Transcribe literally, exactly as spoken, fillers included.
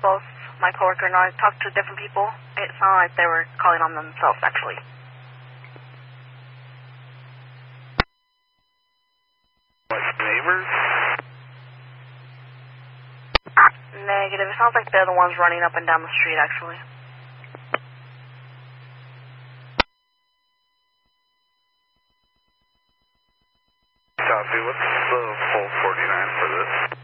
both my coworker and I talked to different people. It sounded like they were calling on themselves, actually. Like neighbors? Negative. It sounds like they're the ones running up and down the street, actually. Copy. What's the full forty-nine for this?